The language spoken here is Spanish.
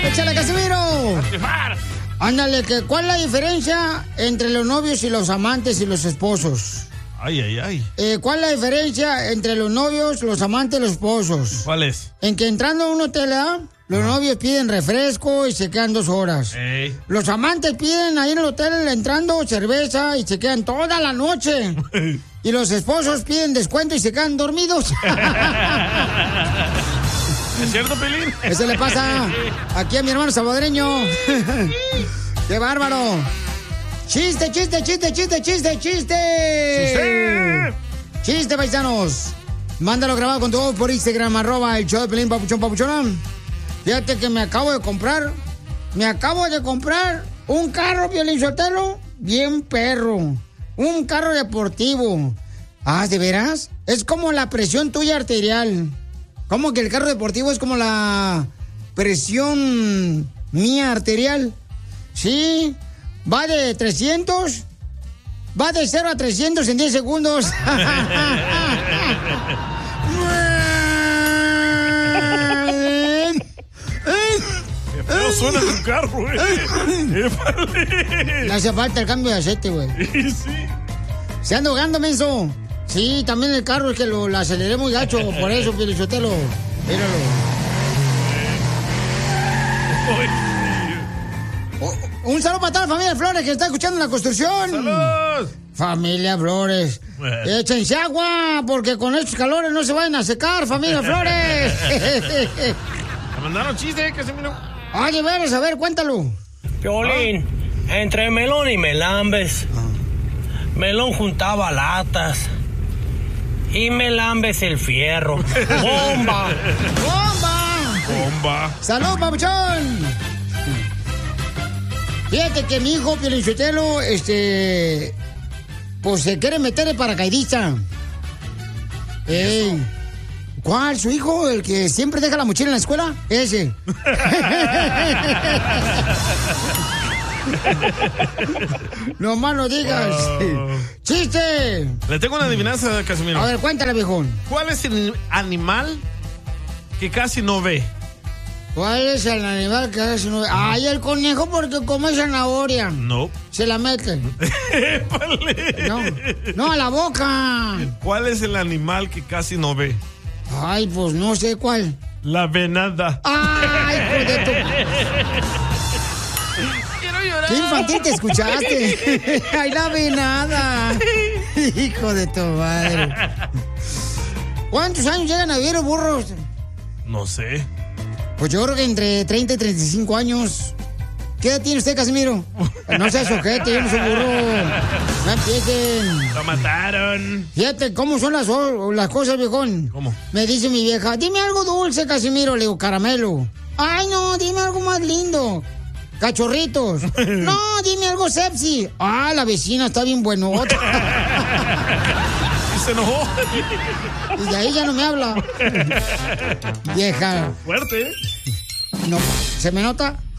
¡Échale, Casimiro! Ándale, ¿cuál es la diferencia entre los novios y los amantes y los esposos? Ay, ay, ay. ¿Cuál es la diferencia entre los novios, los amantes y los esposos? ¿Cuál es? En que entrando a un hotel, los novios piden refresco y se quedan 2 horas. Ey. Los amantes piden ahí en el hotel entrando cerveza y se quedan toda la noche. Y los esposos piden descuento y se quedan dormidos. ¿Es cierto, Pelín? Eso le pasa aquí a mi hermano salvadoreño. ¡Qué bárbaro! ¡Chiste, chiste, chiste, chiste, chiste, chiste! ¡Chiste, paisanos! Mándalo grabado con tu voz por Instagram, @el show de Pelín, papuchón, papuchona. Fíjate que me acabo de comprar un carro, Piolín Sotelo, bien perro. Un carro deportivo. Ah, ¿de veras? Es como la presión tuya arterial. ¿Cómo que el carro deportivo es como la presión mía arterial? Sí, va de 300, va de 0 a 300 en 10 segundos. ¡Qué feo suena tu carro, Le hace falta el cambio de aceite, güey. Sí. Se anda ahogando, menso. Sí, también el carro es que lo aceleré muy gacho, por eso, Pielichotelo. Míralo. Un saludo para toda la familia Flores que está escuchando en la construcción. ¡Saludos! Familia Flores. Échense agua, porque con estos calores no se vayan a secar, familia Flores. Me mandaron chiste, Casimiro. Oye, veres, a ver, cuéntalo. Piolín, entre Melón y Melambes, Melón juntaba latas y Melambes el fierro. ¡Bomba! ¡Bomba! ¡Salud, papuchón! Fíjate que mi hijo, Piolinsotelo, pues se quiere meter de paracaidista. ¿Cuál? ¿Su hijo? ¿El que siempre deja la mochila en la escuela? Ese. No más no digas. ¡Chiste! Le tengo una adivinanza, Casimiro. A ver, cuéntale, viejón. ¿Cuál es el animal que casi no ve? ¿Cuál es el animal que casi no ve? ¡Ay, el conejo porque come zanahoria! No. Se la mete. No, a la boca. ¿Cuál es el animal que casi no ve? Ay, pues no sé cuál. La venada. ¡Ay, hijo de tu... Quiero llorar. ¡Qué infantil te escuchaste! ¡Ay, la venada! Hijo de tu madre. ¿Cuántos años llegan a vivir los burros? No sé. Pues yo creo que entre 30 y 35 años. ¿Qué edad tiene usted, Casimiro? No seas ojete, yo no soy burro. No empiecen. Lo mataron. Fíjate cómo son las cosas, viejón. ¿Cómo? Me dice mi vieja, dime algo dulce, Casimiro. Le digo, caramelo. Ay, no, dime algo más lindo. Cachorritos. No, dime algo sepsi. Ah, la vecina está bien buenota. Y se enojó. Y de ahí ya no me habla. Vieja. Fuerte. No, ¿se me nota?